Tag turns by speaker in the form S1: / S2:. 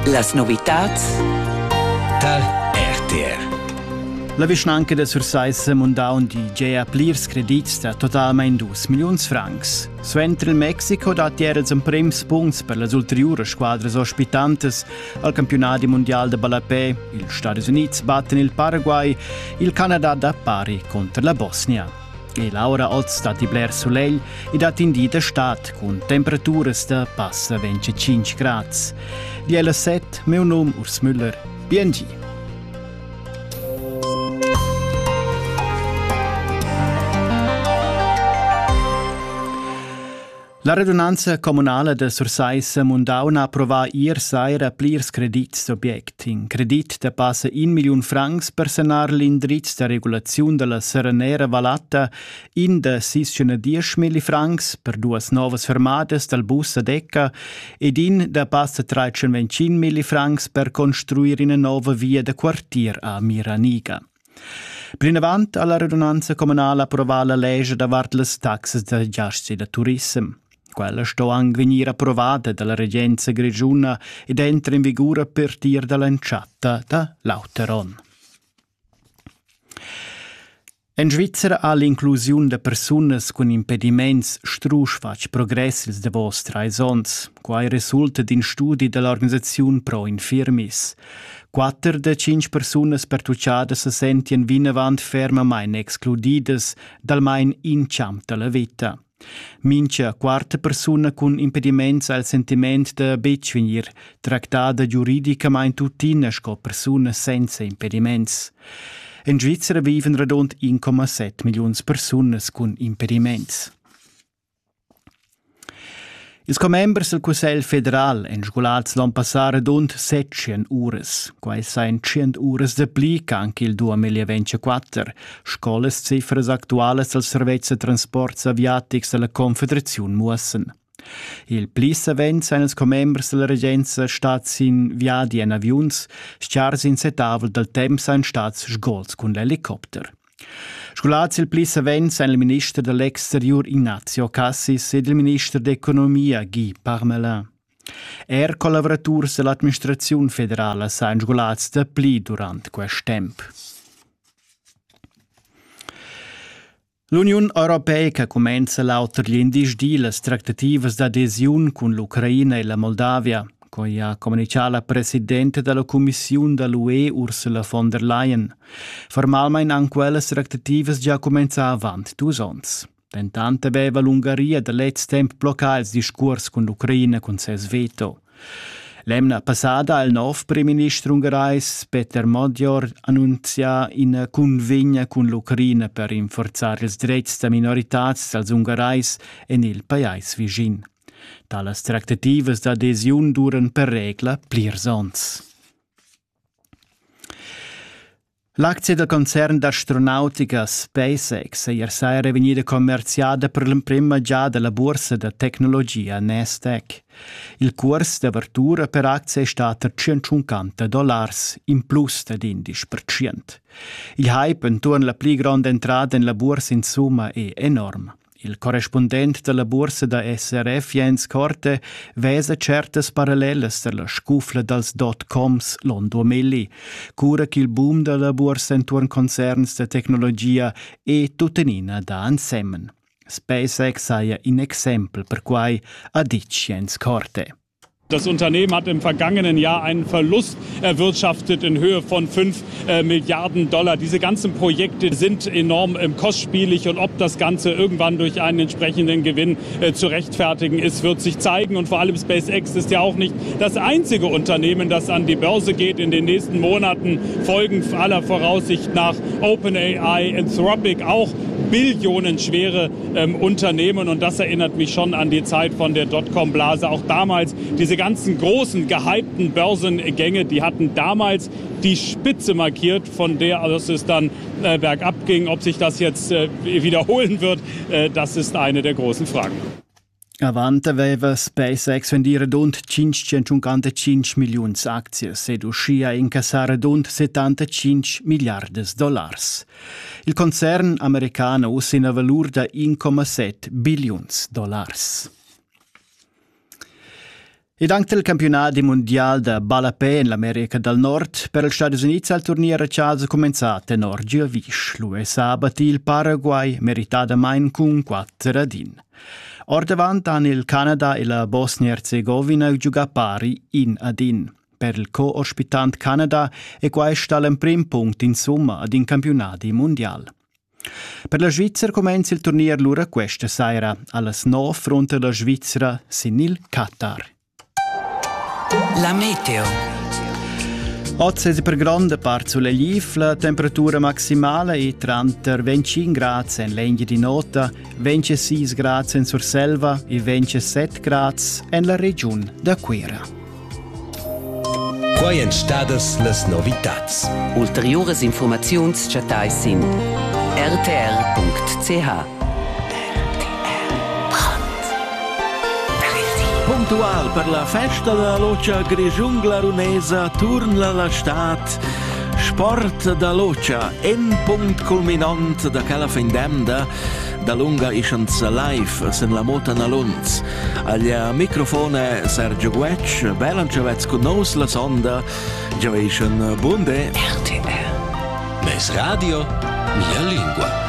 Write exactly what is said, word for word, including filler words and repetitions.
S1: Las novitats
S2: da R T R.
S3: La vischnanca da Sursaissa Mundaun di G A plirs credits da totalmein dus milions francs. Suentra il Mexico dat ierels en prims punts per las ulteriuras squadras ospitantes al campionati mondial de Balapé. Il Stati Units batten il Paraguay, il Canada da pari contra la Bosnia. E Laura oz dat i bler soleil e dat indita stat con temperaturas da passa venticinque grads. Di L set, meu nom Urs Müller, B N G. La radunanza comunale de Sursaissa Mundaun ha approvat ier saira plirs credits d'object. In credit de passa un milion francs per sanar l'indrizz de regulaziun de la Serenera Valata, in de seiscenodieci mili francs per duas novas fermadas del bus ad Ecca ed in de passa trecentoventicinque mili francs per construire una nova via de quartier a Miraniga. Più in avant alla radunanza comunale approvava la legge davart les taxes de giasti de turism. Quella sto anche venire approvata dalla Regenza Grigiuna ed entra in vigore a partire dall'enciata da Lauteron. In Svizzera ha l'inclusione de personas con impediments strusch fac progressis de vostra esons, quai resulta din studi dell'organizzazione Pro Infirmis. Quattro de cinque personas pertucciadas se sentien vinavant fermamain excludidas dal main inciam della vita. Mincha quarta persona con impediments al sentiment de bec venir tractada giuridicamente tutina sco persona senza impediments. In Svizzera viven radont un komma sette milions personas con impediments. Ils commembers del Cussel Federal en sgulats l'on passare radont settecento ures, quai sain cent ures de pli anche il duemilaventiquattro, scolas cifras actualas del servizio de transports aviatics della Confederazione muossen. Il plis avent sain ils commembers della Regenza stats in viadi en avions, sciars in setavel del temps sain stats sgols con l'helicopter. Scolats il plis avent sain il ministro dell'Exterior Ignazio Cassis ed il ministro d'Economia Guy Parmelin. Er collaboraturs dell'administrazione federale sain scolats de pli durant quest temp. L'Unione Europea comenza lauter gli indisdi las tractativas d'adesiun con l'Ucraina e la Moldavia, coi ha comunicato la Presidente della Commissione dell'U E Ursula von der Leyen. Formalmente anche quelle tractativas già cominciano avanti due ans. Intanto aveva l'Ungheria da let's tempo bloccato il discorso con l'Ucraina con ses veto. L'emna passata il nuovo Primo Ministro ungherais Peter Magyar annunzia in convegna con l'Ucraina per rinforzare i diritti delle minorità dels ungherais e nel paese vicino. Talas tractativas d'adesiun duran per regla plirs ons. L'aktie del concern d'astronautica SpaceX ier saira vegnida commerciada per l'imprima già della borsa de tecnologia Nasdaq. Il curs d'apertura per aktie è stato centocinquanta dollars, in plus da quindici per cento. Il hype intorno alla più grande entrata nella borsa in summa è enorme. Il corrispondente della borsa da S R F Jens Korte vese certas parallelas della scufla dels dot-coms l'on duemila, cura che il boom della borsa intorno concerns de tecnologia è tutenina da insemmen. SpaceX sei un exempel per quai ha dit Jens Korte.
S4: Das Unternehmen hat im vergangenen Jahr einen Verlust erwirtschaftet in Höhe von fünf äh, Milliarden Dollar. Diese ganzen Projekte sind enorm ähm, kostspielig und ob das Ganze irgendwann durch einen entsprechenden Gewinn äh, zu rechtfertigen ist, wird sich zeigen. Und vor allem SpaceX ist ja auch nicht das einzige Unternehmen, das an die Börse geht. In den nächsten Monaten folgen aller Voraussicht nach OpenAI, Anthropic, auch billionenschwere ähm, Unternehmen. Und das erinnert mich schon an die Zeit von der Dotcom-Blase. Auch damals diese ganzen großen, gehypten Börsengänge, die hatten damals die Spitze markiert, von der aus es dann äh, bergab ging. Ob sich das jetzt äh, wiederholen wird, äh, das ist eine der großen Fragen.
S3: Avant aveva SpaceX vendire rund cinquecentocinquantacinque milions aczies ed uscia incassare rund settantacinque miliardes dollars. Il concern americano usa una valur da uno komma sette bilions dollars. Ed anche il campionato mondiale de Balapè in l'America del Nord, per gli Stati Uniti il turniere ha cominciato in orgi a vis. L'U S A battì il Paraguay, meritata main con quattro a din. Or davanti hanno il Canada e la Bosnia-Herzegovina giocato pari in a din. Per il co-ospitante Canada è questo il primo punto in somma ad un campionato mondiale. Per la Svizzera comincia il turniere l'ora questa sera, alle nove fronte alla Svizzera, sin il Qatar.
S2: La meteo.
S3: Oggi è per grande parte sulle Liv, la temperatura maximale è tra venticinque gradi in Legna di Nota, ventisei gradi in Surselva e ventisette gradi in la regione da Quera.
S2: Quai en stadas las novitats.
S1: Ulteriores informaziuns chatais sin r t r punct c h.
S5: Puntual per la festa della Loccia Grigiungla Runesa turna la stat Sport da Loccia en punct culminant da cala findemda da lunga ischens live sen la mota nalunz. Aglia microfone Sergio Guec, belancevets con nos la sonda, giaveischen bunde
S2: R T R. Mes radio, mia lingua.